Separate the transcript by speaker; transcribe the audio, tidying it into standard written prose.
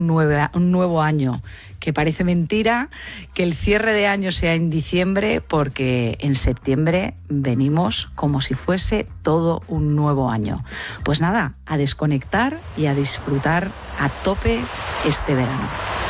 Speaker 1: un nuevo año. Que parece mentira que el cierre de año sea en diciembre, porque en septiembre venimos como si fuese todo un nuevo año. Pues nada, a desconectar y a disfrutar a tope este verano.